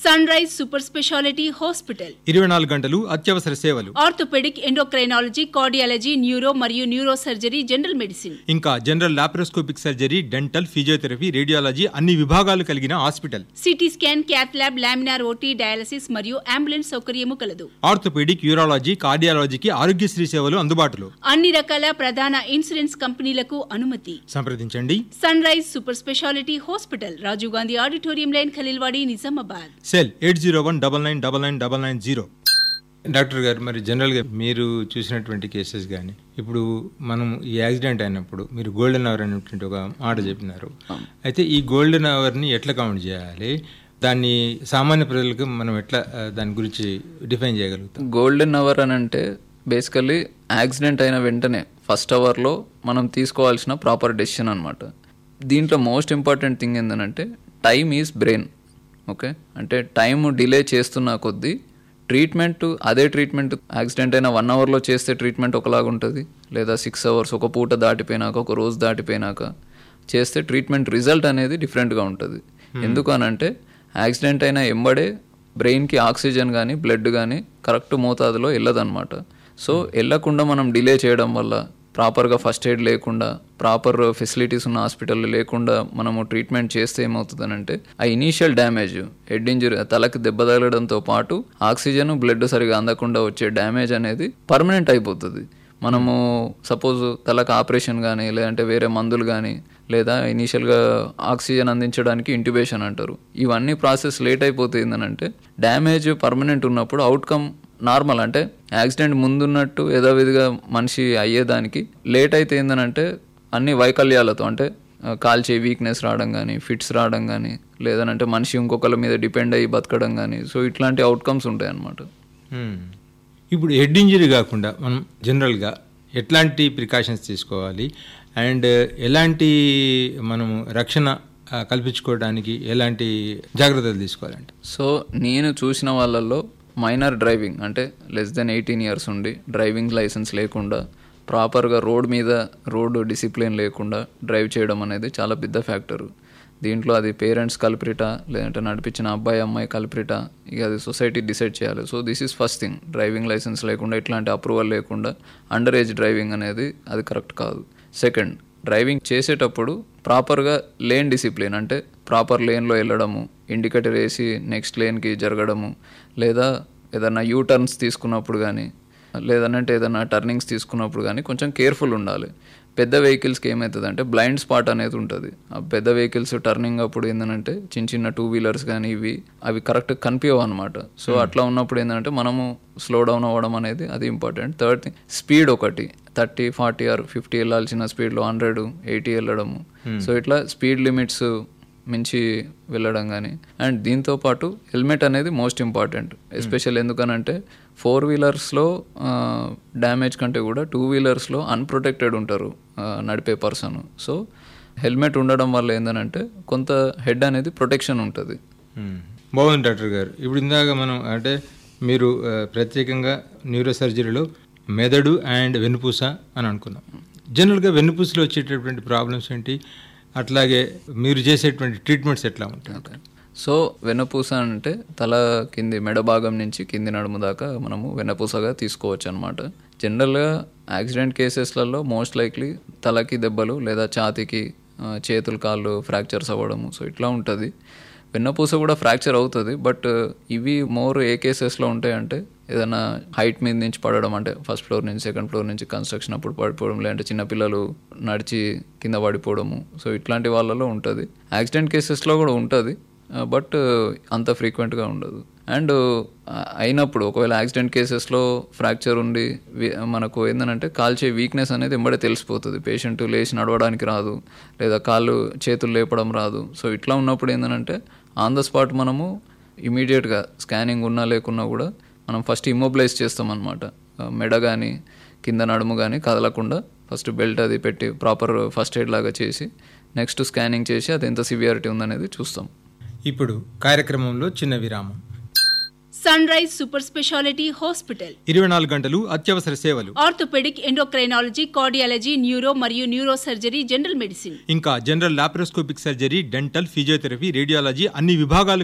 Sun rise super speciality hospital 24 గంటలు అత్యవసర సేవలు, ఆర్థోపెడిక్, ఎండోక్రైనాలజీ, కార్డియాలజీ, న్యూరో మరియు న్యూరో సర్జరీ, జనరల్ మెడిసిన్, ఇంకా general laparoscopic surgery, dental, physiotherapy, radiology అన్ని విభాగాలు కలిగిన hospital. CT scan, cath lab, laminar OT, dialysis మరియు అంబులెన్స్ సౌకర్యము కలదు. ఆర్థోపెడిక్, యూరాలజీ, కార్డియాలజీకి ఆరోగ్యశ్రీ సేవలు అందుబాటులో. అన్ని రకాల ప్రధాన ఇన్సూరెన్స్ కంపెనీలకు అనుమతి. సంప్రదించండి. Sun rise super speciality hospital, Rajiv Gandhi auditorium line, Khaleelwadi, Nizamabad. Cell 8019999990. Doctor గారు, మరి జనరల్గా మీరు చూసినటువంటి కేసెస్ కానీ, ఇప్పుడు మనం ఈ యాక్సిడెంట్ అయినప్పుడు మీరు గోల్డెన్ అవర్ అనేటువంటి ఒక మాట చెప్పినారు. అయితే ఈ గోల్డెన్ అవర్ని ఎట్లా కౌంట్ చేయాలి, దాన్ని సామాన్య ప్రజలకు మనం ఎట్లా దాని గురించి డిఫైన్ చేయగలుగుతాం? గోల్డెన్ అవర్ అని అంటే బేసికల్లీ యాక్సిడెంట్ అయిన వెంటనే ఫస్ట్ అవర్లో మనం తీసుకోవాల్సిన ప్రాపర్ డెసిషన్ అనమాట. దీంట్లో మోస్ట్ ఇంపార్టెంట్ థింగ్ ఏంటంటే టైమ్ ఈజ్ బ్రెయిన్. ఓకే, అంటే టైం డిలే చేస్తున్న కొద్దీ ట్రీట్మెంట్, అదే ట్రీట్మెంట్ యాక్సిడెంట్ అయిన 1 అవర్లో చేస్తే ట్రీట్మెంట్ ఒకలాగా ఉంటుంది, లేదా 6 అవర్స్, ఒక పూట దాటిపోయినాక, ఒక రోజు దాటిపోయినాక చేస్తే ట్రీట్మెంట్ రిజల్ట్ అనేది డిఫరెంట్గా ఉంటుంది. ఎందుకు అనంటే యాక్సిడెంట్ అయిన ఎంబడే బ్రెయిన్కి ఆక్సిజన్ కానీ బ్లడ్ కానీ కరెక్ట్ మోతాదులో వెళ్ళదన్నమాట. సో వెళ్ళకుండా మనం డిలే చేయడం వల్ల, ప్రాపర్గా ఫస్ట్ ఎయిడ్ లేకుండా, ప్రాపర్ ఫెసిలిటీస్ ఉన్న హాస్పిటల్ లేకుండా మనము ట్రీట్మెంట్ చేస్తే ఏమవుతుందనంటే ఆ ఇనీషియల్ డ్యామేజ్, హెడ్ ఇంజరీ, తలకి దెబ్బ తగలడంతో పాటు ఆక్సిజన్ బ్లడ్ సరిగా అందకుండా వచ్చే డ్యామేజ్ అనేది పర్మనెంట్ అయిపోతుంది. మనము సపోజ్ తలకు ఆపరేషన్ కానీ, లేదంటే వేరే మందులు కానీ, లేదా ఇనీషియల్గా ఆక్సిజన్ అందించడానికి ఇంట్యుబేషన్ అంటారు, ఇవన్నీ ప్రాసెస్ లేట్ అయిపోతుందనంటే డ్యామేజ్ పర్మనెంట్ ఉన్నప్పుడు అవుట్కమ్ నార్మల్, అంటే యాక్సిడెంట్ ముందున్నట్టు యథావిధిగా మనిషి అయ్యేదానికి లేట్ అయితే ఏందనంటే అన్ని వైకల్యాలతో, అంటే కాల్చే వీక్నెస్ రావడం కానీ, ఫిట్స్ రావడం కానీ, లేదనంటే మనిషి ఇంకొకరి మీద డిపెండ్ అయ్యి బతకడం కానీ, సో ఇట్లాంటి అవుట్కమ్స్ ఉంటాయి అన్నమాట. ఇప్పుడు హెడ్ ఇంజరీ కాకుండా మనం జనరల్గా ఎట్లాంటి ప్రికాషన్స్ తీసుకోవాలి అండ్ ఎలాంటి మనము రక్షణ కల్పించుకోవడానికి ఎలాంటి జాగ్రత్తలు తీసుకోవాలంటే? సో నేను చూసిన వాళ్ళల్లో మైనర్ డ్రైవింగ్, అంటే లెస్ దెన్ 18 years ఉండి డ్రైవింగ్ లైసెన్స్ లేకుండా ప్రాపర్గా రోడ్ మీద రోడ్ డిసిప్లిన్ లేకుండా డ్రైవ్ చేయడం అనేది చాలా పెద్ద ఫ్యాక్టరు. దీంట్లో అది పేరెంట్స్ కల్ప్రిటా, లేదంటే నడిపించిన అబ్బాయి అమ్మాయి కల్ప్రిటా, ఇక అది సొసైటీ డిసైడ్ చేయాలి. So this is first thing. Driving licence లేకుండా, ఇట్లాంటి అప్రూవల్ లేకుండా అండర్ ఏజ్ డ్రైవింగ్ అనేది అది కరెక్ట్ కాదు. సెకండ్, డ్రైవింగ్ చేసేటప్పుడు ప్రాపర్గా లేన్ డిసిప్లిన్, అంటే ప్రాపర్ లేన్లో వెళ్ళడము, ఇండికేటర్ వేసి నెక్స్ట్ లేన్కి జరగడము, లేదా ఏదైనా యూటర్న్స్ తీసుకున్నప్పుడు కానీ, లేదనంటే ఏదైనా టర్నింగ్స్ తీసుకున్నప్పుడు కానీ కొంచెం కేర్ఫుల్ ఉండాలి. పెద్ద వెహికల్స్కి ఏమవుతుందంటే బ్లైండ్ స్పాట్ అనేది ఉంటుంది. ఆ పెద్ద వెహికల్స్ టర్నింగ్ అప్పుడు ఏంటంటే చిన్న చిన్న 2 wheelers కానీ అవి కరెక్ట్ కనిపించవు అనమాట. సో అట్లా ఉన్నప్పుడు ఏంటంటే మనము స్లో డౌన్ అవ్వడం అనేది అది ఇంపార్టెంట్. థర్డ్ థింగ్, స్పీడ్ ఒకటి 30, 40 or 50 వెళ్ళాల్సిన స్పీడ్లో 100, 80 వెళ్ళడము. సో ఇట్లా స్పీడ్ లిమిట్స్ మించి వెళ్ళడం కానీ. అండ్ దీంతోపాటు హెల్మెట్ అనేది మోస్ట్ ఇంపార్టెంట్, ఎస్పెషల్ ఎందుకనంటే 4 wheelersలో డ్యామేజ్ కంటే కూడా 2 wheelersలో అన్ప్రొటెక్టెడ్ ఉంటారు నడిపే పర్సన్. సో హెల్మెట్ ఉండడం వల్ల ఏంటంటే కొంత హెడ్ అనేది ప్రొటెక్షన్ ఉంటుంది. బాగుంది డాక్టర్ గారు. ఇప్పుడు ఇందాక మనం అంటే మీరు ప్రత్యేకంగా న్యూరో సర్జరీలో మెదడు అండ్ వెన్నుపూస అని అనుకున్నాం. జనరల్గా వెన్నుపూసలో వచ్చేటటువంటి ప్రాబ్లమ్స్ ఏంటి, అట్లాగే మీరు చేసేటువంటి ట్రీట్మెంట్స్ ఎట్లా ఉంటాయి? సో వెన్నపూస అంటే తల కింది మెడ భాగం నుంచి కింది నడుము దాకా మనము వెన్నపూసగా తీసుకోవచ్చు అనమాట. జనరల్గా యాక్సిడెంట్ కేసెస్లలో మోస్ట్ లైక్లీ తలకి దెబ్బలు, లేదా ఛాతీకి, చేతులు కాళ్ళు ఫ్రాక్చర్స్ అవ్వడము, సో ఇట్లా ఉంటుంది. వెన్నపూస కూడా ఫ్రాక్చర్ అవుతుంది, బట్ ఇవి మోర్ ఏ కేసెస్లో ఉంటాయంటే ఏదైనా హైట్ మీద నుంచి పడడం, అంటే ఫస్ట్ ఫ్లోర్ నుంచి సెకండ్ ఫ్లోర్ నుంచి కన్స్ట్రక్షన్ అప్పుడు పడిపోవడం, లేదంటే చిన్నపిల్లలు నడిచి కింద పడిపోవడము, సో ఇట్లాంటి వాళ్ళలో ఉంటుంది. యాక్సిడెంట్ కేసెస్లో కూడా ఉంటుంది, బట్ అంత ఫ్రీక్వెంట్గా ఉండదు. అండ్ అయినప్పుడు ఒకవేళ యాక్సిడెంట్ కేసెస్లో ఫ్రాక్చర్ ఉండి మనకు ఏంటంటే కాల్చే వీక్నెస్ అనేది ఎంబడే తెలిసిపోతుంది. పేషెంట్ లేచి నడవడానికి రాదు, లేదా కాళ్ళు చేతులు లేపడం రాదు. సో ఇట్లా ఉన్నప్పుడు ఏంటంటే ఆన్ ద స్పాట్ మనము ఇమీడియట్గా స్కానింగ్ ఉన్నా లేకున్నా కూడా మనం ఫస్ట్ ఇమ్మొబిలైజ్ చేస్తామన్నమాట. మెడ కానీ కింద నడుము కానీ కదలకుండా ఫస్ట్ బెల్ట్ అది పెట్టి ప్రాపర్ ఫస్ట్ ఎయిడ్ లాగా చేసి నెక్స్ట్ స్కానింగ్ చేసి అది ఎంత సివియారిటీ ఉందనేది చూస్తాం. ఇప్పుడు కార్యక్రమంలో చిన్న విరామం. Sun rise super speciality hospital 24 గంటలు అత్యవసర సేవలు, ఆర్థోపెడిక్, ఎండోక్రైనాలజీ, కార్డియాలజీ, న్యూరో మరియు న్యూరో సర్జరీ, జనరల్ మెడిసిన్, ఇంకా general laparoscopic surgery, dental, physiotherapy, radiology అన్ని విభాగాలు